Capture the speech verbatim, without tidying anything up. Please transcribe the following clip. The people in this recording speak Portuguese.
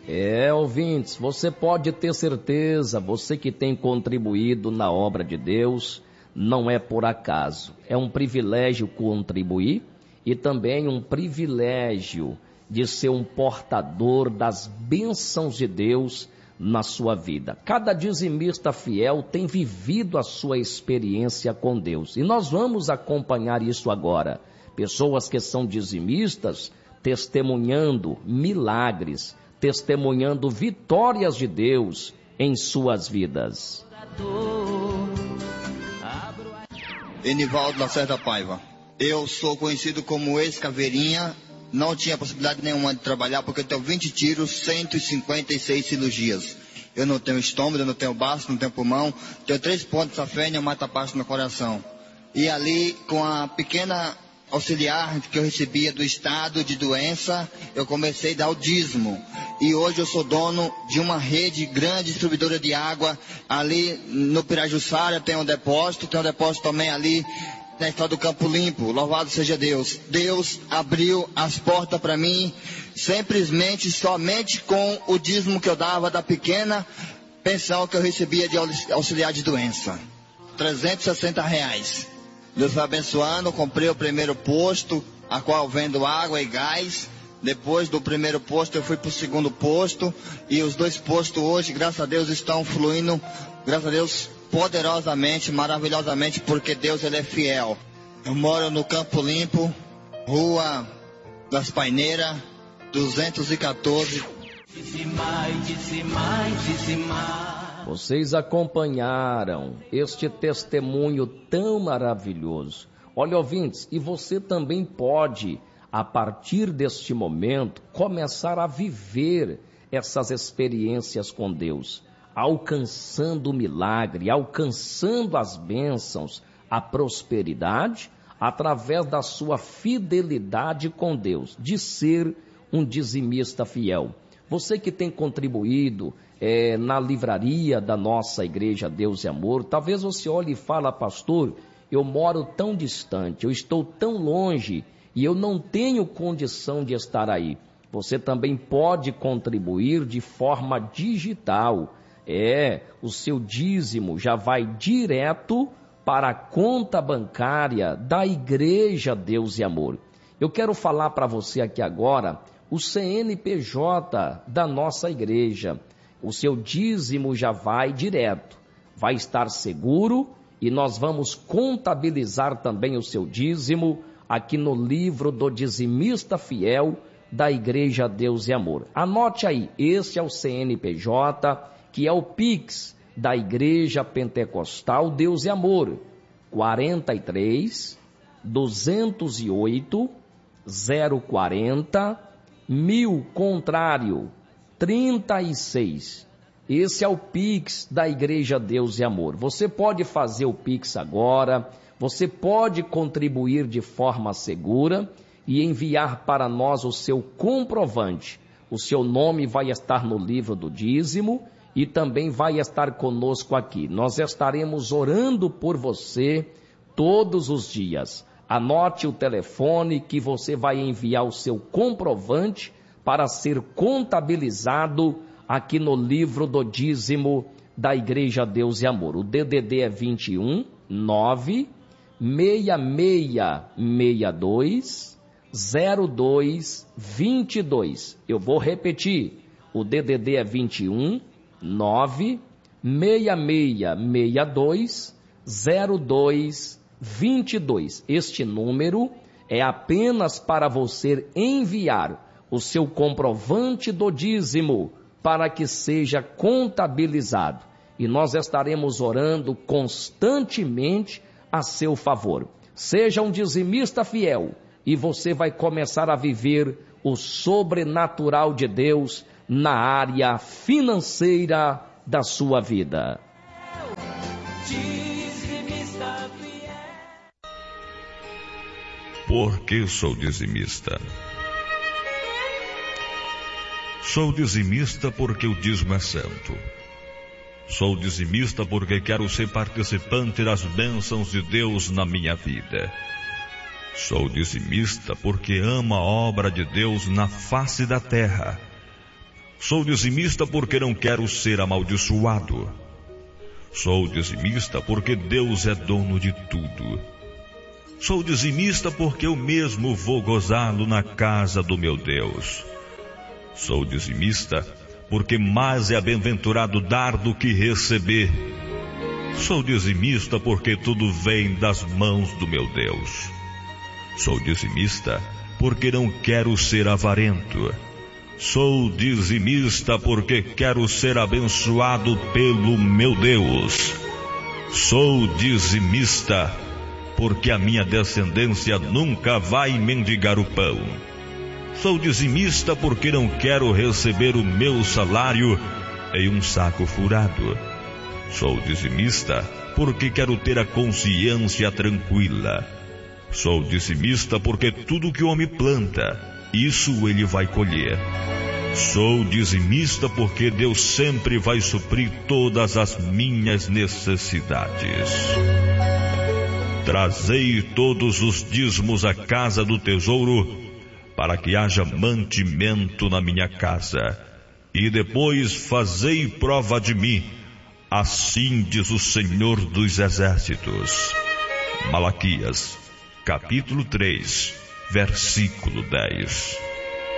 É, ouvintes, você pode ter certeza, você que tem contribuído na obra de Deus, não é por acaso. É um privilégio contribuir e também um privilégio de ser um portador das bênçãos de Deus na sua vida. Cada dizimista fiel tem vivido a sua experiência com Deus. E nós vamos acompanhar isso agora. Pessoas que são dizimistas testemunhando milagres, testemunhando vitórias de Deus em suas vidas. Enivaldo Lacerda Paiva. Eu sou conhecido como ex-caveirinha. Não tinha possibilidade nenhuma de trabalhar porque eu tenho vinte tiros, cento e cinquenta e seis cirurgias. Eu não tenho estômago, eu não tenho baço, não tenho pulmão. Tenho três pontos de safena, mata parte no coração. E ali, com a pequena auxiliar que eu recebia do estado de doença, eu comecei a dar o dízimo. E hoje eu sou dono de uma rede grande distribuidora de água. Ali no Pirajussara tem um depósito, tem um depósito também ali na estrada do Campo Limpo. Louvado seja Deus. Deus abriu as portas para mim, simplesmente, somente com o dízimo que eu dava da pequena pensão que eu recebia de auxiliar de doença. trezentos e sessenta reais. Deus vai abençoando, comprei o primeiro posto, a qual vendo água e gás. Depois do primeiro posto eu fui para o segundo posto, e os dois postos hoje, graças a Deus, estão fluindo, graças a Deus, poderosamente, maravilhosamente, porque Deus ele é fiel. Eu moro no Campo Limpo, Rua das Paineiras, duzentos e quatorze. Disse mais, disse mais, disse mais. Vocês acompanharam este testemunho tão maravilhoso. Olha, ouvintes, e você também pode, a partir deste momento, começar a viver essas experiências com Deus, alcançando o milagre, alcançando as bênçãos, a prosperidade, através da sua fidelidade com Deus, de ser um dizimista fiel. Você que tem contribuído é, na livraria da nossa igreja Deus e Amor, talvez você olhe e fale, pastor, eu moro tão distante, eu estou tão longe e eu não tenho condição de estar aí. Você também pode contribuir de forma digital. É, o seu dízimo já vai direto para a conta bancária da igreja Deus e Amor. Eu quero falar para você aqui agora o C N P J da nossa igreja. O seu dízimo já vai direto, vai estar seguro e nós vamos contabilizar também o seu dízimo aqui no livro do dizimista fiel da igreja Deus e Amor. Anote aí, esse é o C N P J, que é o Pix da igreja pentecostal Deus e Amor, quarenta e três, duzentos e oito, zero quarenta, mil, contrário, trinta e seis. Esse é o Pix da igreja Deus e Amor. Você pode fazer o Pix agora, você pode contribuir de forma segura e enviar para nós o seu comprovante. O seu nome vai estar no livro do dízimo e também vai estar conosco aqui. Nós estaremos orando por você todos os dias. Anote o telefone que você vai enviar o seu comprovante para ser contabilizado aqui no livro do dízimo da igreja Deus e Amor. O D D D é vinte e um, nove, seis seis seis dois, zero dois, vinte e dois. Eu vou repetir. O D D D é vinte e um, nove, seis seis seis dois, zero dois, vinte e dois. Este número é apenas para você enviar o seu comprovante do dízimo para que seja contabilizado. E nós estaremos orando constantemente a seu favor. Seja um dizimista fiel e você vai começar a viver o sobrenatural de Deus na área financeira da sua vida. Por que sou dizimista? Sou dizimista porque o dízimo é santo. Sou dizimista porque quero ser participante das bênçãos de Deus na minha vida. Sou dizimista porque amo a obra de Deus na face da terra. Sou dizimista porque não quero ser amaldiçoado. Sou dizimista porque Deus é dono de tudo. Sou dizimista porque eu mesmo vou gozá-lo na casa do meu Deus. Sou dizimista porque mais é bem-aventurado dar do que receber. Sou dizimista porque tudo vem das mãos do meu Deus. Sou dizimista porque não quero ser avarento. Sou dizimista porque quero ser abençoado pelo meu Deus. Sou dizimista porque a minha descendência nunca vai mendigar o pão. Sou dizimista porque não quero receber o meu salário em um saco furado. Sou dizimista porque quero ter a consciência tranquila. Sou dizimista porque tudo que o homem planta, isso ele vai colher. Sou dizimista porque Deus sempre vai suprir todas as minhas necessidades. Trazei todos os dízimos à casa do tesouro, para que haja mantimento na minha casa, e depois fazei prova de mim, assim diz o Senhor dos Exércitos. Malaquias, capítulo três, versículo dez.